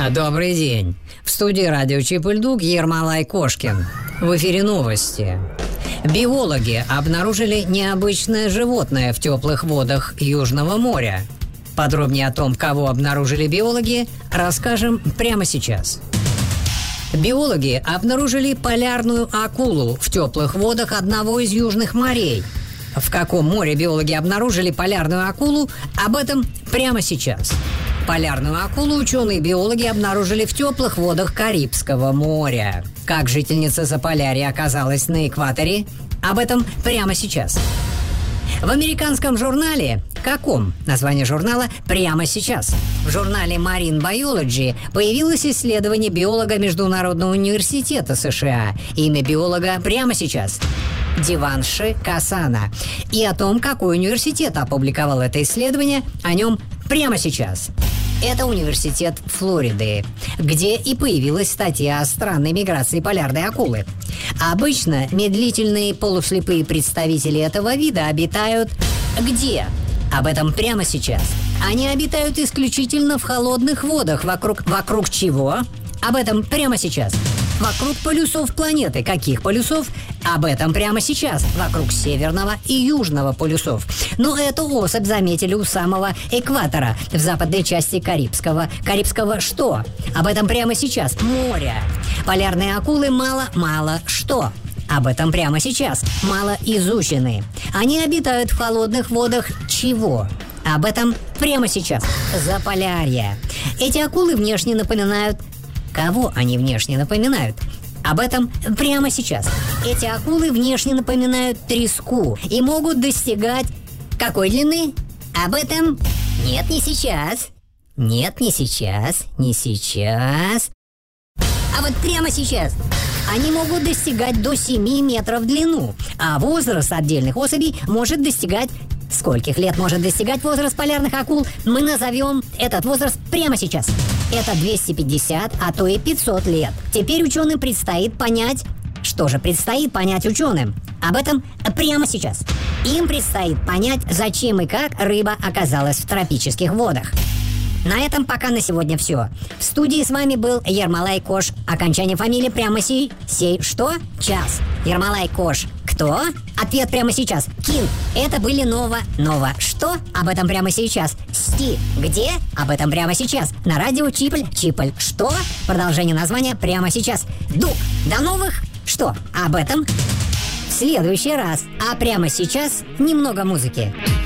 Добрый день. В студии радио Чип и Льдук Ермолай Кошкин. В эфире новости. Биологи обнаружили необычное животное в теплых водах Южного моря. Подробнее о том, кого обнаружили биологи, расскажем прямо сейчас. Биологи обнаружили полярную акулу в теплых водах одного из южных морей. В каком море биологи обнаружили полярную акулу, об этом прямо сейчас. Полярную акулу ученые-биологи обнаружили в теплых водах Карибского моря. Как жительница Заполярья оказалась на экваторе, об этом прямо сейчас. В американском журнале «Каком?» название журнала прямо сейчас. В журнале Marine Biology появилось исследование биолога Международного университета США. Имя биолога прямо сейчас. Деванши Касана. И о том, какой университет опубликовал это исследование, о нем прямо сейчас. Это университет Флориды, где и появилась статья о странной миграции полярной акулы. Обычно медлительные полуслепые представители этого вида обитают где? Об этом прямо сейчас. Они обитают исключительно в холодных водах. Вокруг чего? Об этом прямо сейчас. Вокруг полюсов планеты. Каких полюсов? Об этом прямо сейчас. Вокруг северного и южного полюсов. Но эту особь заметили у самого экватора, в западной части Карибского. Карибского что? Об этом прямо сейчас. Море. Полярные акулы мало что? Об этом прямо сейчас. Мало изучены. Они обитают в холодных водах чего? Об этом прямо сейчас. Заполярье. Эти акулы внешне напоминают... Кого они внешне напоминают? Об этом прямо сейчас. Эти акулы внешне напоминают треску и могут достигать... Какой длины? Об этом... Нет, не сейчас. Нет, не сейчас. Не сейчас. А вот прямо сейчас. Они могут достигать до 7 метров в длину. А возраст отдельных особей может достигать... Скольких лет может достигать возраст полярных акул? Мы назовем этот возраст прямо сейчас. Это 250, а то и 500 лет. Теперь ученым предстоит понять... Что же предстоит понять ученым? Об этом прямо сейчас. Им предстоит понять, зачем и как рыба оказалась в тропических водах. На этом пока на сегодня все. В студии с вами был Ермолай Кош. Окончание фамилии прямо что? Час. Ермолай Кош. Кто? Ответ прямо сейчас. Кин. Это были Нова. Что? Об этом прямо сейчас. Сти. Где? Об этом прямо сейчас. На радио Чипль. Что? Продолжение названия прямо сейчас. Дук. До новых. Что? Об этом в следующий раз. А прямо сейчас немного музыки.